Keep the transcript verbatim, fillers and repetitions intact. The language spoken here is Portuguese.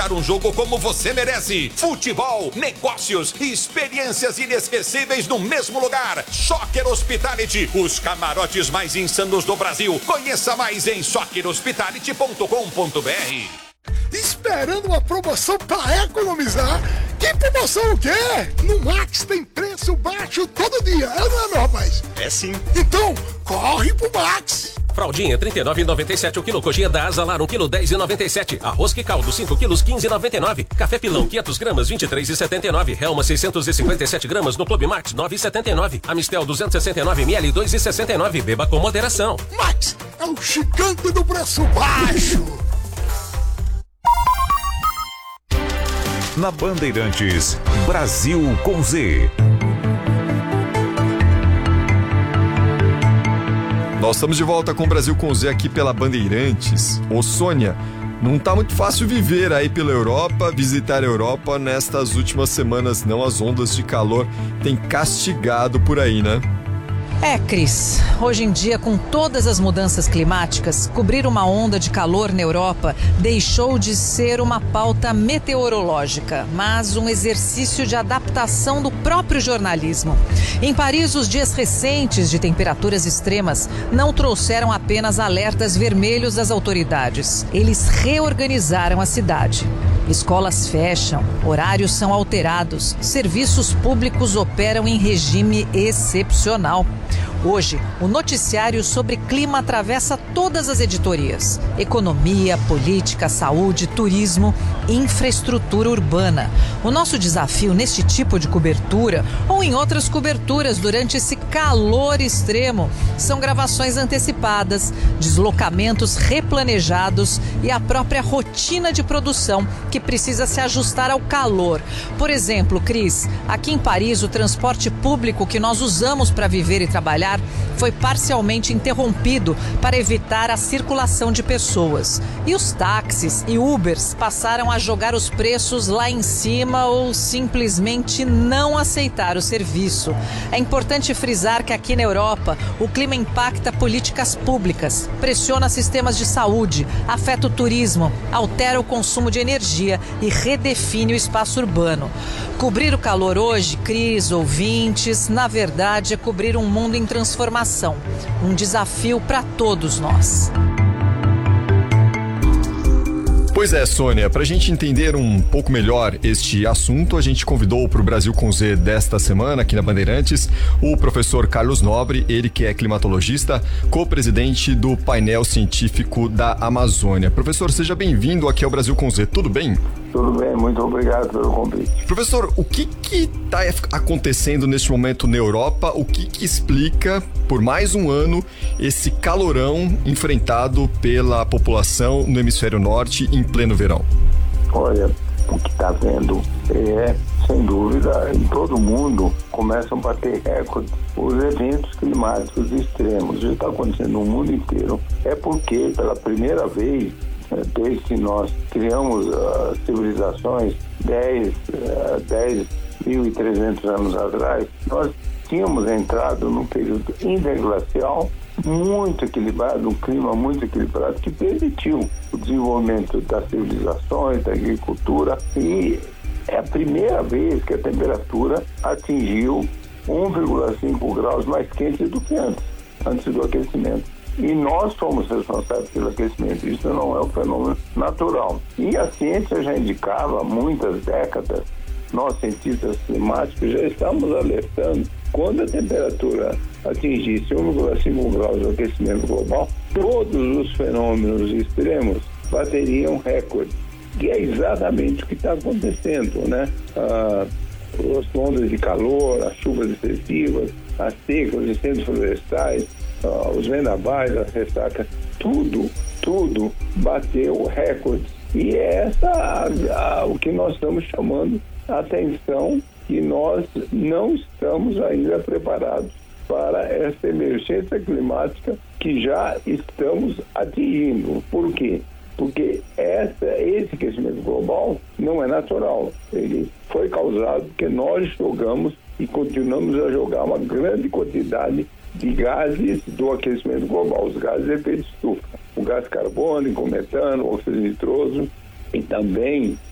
jogar um jogo como você merece. Futebol, negócios e experiências inesquecíveis no mesmo lugar. Soccer Hospitality, os camarotes mais insanos do Brasil. Conheça mais em soccer hospitality ponto com ponto b r. Esperando uma promoção para economizar? Que promoção o quê? No Max tem preço baixo todo dia, é ou não é, meu rapaz? É sim. Então, corre pro Max! Fraldinha trinta e nove reais e noventa e sete centavos o quilo, coxinha da Asalar um quilo dez reais e noventa e sete centavos, arroz que caldo cinco quilos quinze reais e noventa e nove centavos, café pilão quinhentas gramas vinte e três reais e setenta e nove centavos, Helma seiscentos e cinquenta e sete gramas no Clube Max nove reais e setenta e nove centavos, Amistel duzentos e sessenta e nove mililitros dois reais e sessenta e nove centavos, beba com moderação. Max é o gigante do preço baixo. Na Bandeirantes, Brasil com Z. Nós estamos de volta com o Brasil com Z aqui pela Bandeirantes. Ô Sônia, não tá muito fácil viver aí pela Europa, visitar a Europa nestas últimas semanas, não. As ondas de calor têm castigado por aí, né? É, Cris, hoje em dia, com todas as mudanças climáticas, cobrir uma onda de calor na Europa deixou de ser uma pauta meteorológica, mas um exercício de adaptação do próprio jornalismo. Em Paris, os dias recentes de temperaturas extremas não trouxeram apenas alertas vermelhos das autoridades. Eles reorganizaram a cidade. Escolas fecham, horários são alterados, serviços públicos operam em regime excepcional. Hoje, o noticiário sobre clima atravessa todas as editorias: economia, política, saúde, turismo, infraestrutura urbana. O nosso desafio neste tipo de cobertura, ou em outras coberturas durante esse calor extremo, são gravações antecipadas, deslocamentos replanejados e a própria rotina de produção que precisa se ajustar ao calor. Por exemplo, Cris, aqui em Paris, o transporte público que nós usamos para viver e trabalhar foi parcialmente interrompido para evitar a circulação de pessoas. E os táxis e Ubers passaram a jogar os preços lá em cima ou simplesmente não aceitar o serviço. É importante frisar que aqui na Europa o clima impacta políticas públicas, pressiona sistemas de saúde, afeta o turismo, altera o consumo de energia e redefine o espaço urbano. Cobrir o calor hoje, Cris, ouvintes, na verdade é cobrir um mundo em transformação. Um desafio para todos nós. Pois é, Sônia, para a gente entender um pouco melhor este assunto, a gente convidou para o Brasil com Z desta semana, aqui na Bandeirantes, o professor Carlos Nobre, ele que é climatologista, co-presidente do painel científico da Amazônia. Professor, seja bem-vindo aqui ao Brasil com Z, tudo bem? Tudo bem, muito obrigado pelo convite. Professor, o que que está acontecendo neste momento na Europa? O que que explica, por mais um ano, esse calorão enfrentado pela população no hemisfério norte em pleno verão? Olha, o que está vendo é, sem dúvida, em todo mundo começam a bater recordes. Os eventos climáticos extremos, já está acontecendo no mundo inteiro. É porque, pela primeira vez, desde que nós criamos as civilizações dez mil e trezentos anos atrás, nós tínhamos entrado num período interglacial muito equilibrado, um clima muito equilibrado que permitiu o desenvolvimento das civilizações, da agricultura, e é a primeira vez que a temperatura atingiu um vírgula cinco graus mais quente do que antes, antes do aquecimento. E nós somos responsáveis pelo aquecimento, isso não é um fenômeno natural. E a ciência já indicava há muitas décadas, nós cientistas climáticos já estamos alertando, quando a temperatura atingisse um vírgula cinco graus de aquecimento global, todos os fenômenos extremos bateriam recorde. E é exatamente o que está acontecendo, né? Ah, as ondas de calor, as chuvas excessivas, as secas, os incêndios florestais, Uh, os vendavais, as ressacas, tudo, tudo bateu recordes. E é essa a, a, o que nós estamos chamando a atenção, que nós não estamos ainda preparados para essa emergência climática que já estamos atingindo. Por quê? Porque essa, esse aquecimento global não é natural. Ele foi causado porque nós jogamos e continuamos a jogar uma grande quantidade de gases do aquecimento global, os gases de efeito estufa, o gás carbônico, o metano, o óxido nitroso e também